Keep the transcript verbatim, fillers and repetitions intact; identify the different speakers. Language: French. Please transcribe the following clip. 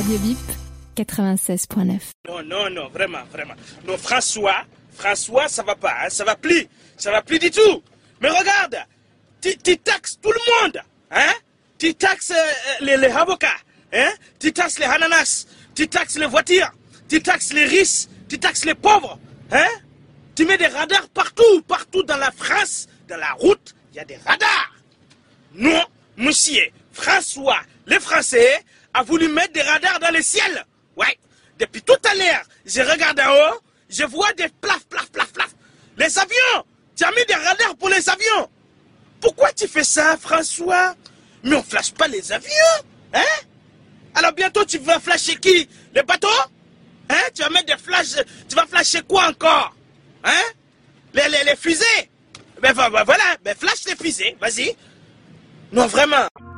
Speaker 1: Radio Bip, quatre-vingt-seize point neuf.
Speaker 2: Non, non, non, vraiment, vraiment. Non, François, François, ça va pas, hein, ça va plus, ça va plus du tout. Mais regarde, tu, tu taxes tout le monde, hein? Tu taxes euh, les, les avocats, hein? Tu taxes les ananas, tu taxes les voitures, tu taxes les riches, tu taxes les pauvres, hein? Tu mets des radars partout, partout dans la France, dans la route, il y a des radars. Non, monsieur, François, les Français, a voulu mettre des radars dans le ciel. Ouais, depuis tout à l'heure, je regarde en haut, je vois des plaf, plaf, plaf, plaf. Les avions, tu as mis des radars pour les avions. Pourquoi tu fais ça, François? Mais on flash pas les avions, hein? Alors bientôt tu vas flasher qui? Les bateaux? Hein? Tu vas mettre des flashs, tu vas flasher quoi encore? Hein? Les, les, les fusées? Ben voilà, ben flash les fusées, vas-y. Non, vraiment.